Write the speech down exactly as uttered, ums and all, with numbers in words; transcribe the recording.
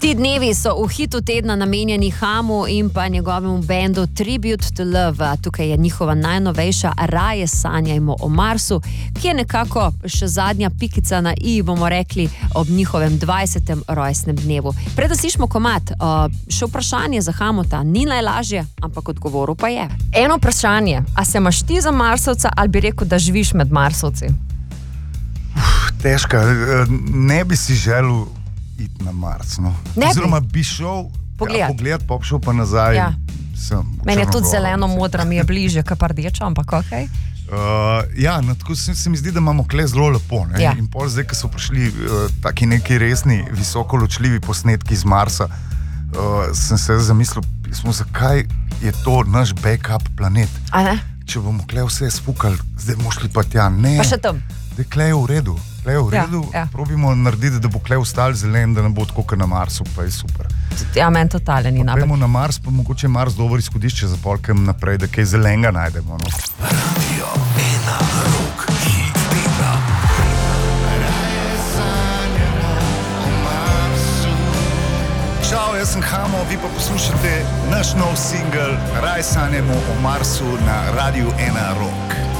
Ti dnevi so v hitu tedna namenjeni Hamu in pa njegovemu bendu Tribute to Love. Tukaj je njihova najnovejša Raje sanjajmo o Marsu, ki je nekako še zadnja pikica na i, bomo rekli, ob njihovem dvajsetem rojstnem dnevu. Preden slišimo komad, še vprašanje za Hamota. Ni najlažje, ampak odgovoru pa je. Eno vprašanje. A se imaš ti za Marsovca ali bi rekel, da živiš med Marsovci? Uf, težka. Ne bi si želel iti na Mars, no. Oziroma bi šel pogledat, ja, pogledat pa šel pa nazaj. Ja. Sem, Meni je tudi zeleno-modra, mi je bliže, kaj pa rdeča, ampak okej. Okay. Uh, ja, no, tako se, se mi zdi, da imamo kle zelo lepo. Ne? Ja. In pol zdaj, ko so prišli uh, taki neki resni, visokoločljivi posnetki z Marsa, uh, sem se zamislil, smo, zakaj je to naš backup planet. A ne? Če bomo kle vse spukali, zdaj bomo šli pa tja. Ne, pa še tam. Da kle je v redu. Kle je v redu, ja, ja. Probimo narediti, da bo kle ostal zelen, da ne bo tako, kot na Marsu, pa je super. Ja, meni totale ni naprej. Gremo na Mars, pa mogoče je Mars dober izhodišče za polkem naprej, da kaj zelenega najdemo. No. Radio ena Rock hit tedna. Raje sanjamo o Marsu. Čau, jaz sem Hamo, vi pa poslušate naš nov singel Raje sanjamo o Marsu na Radio ena Rock.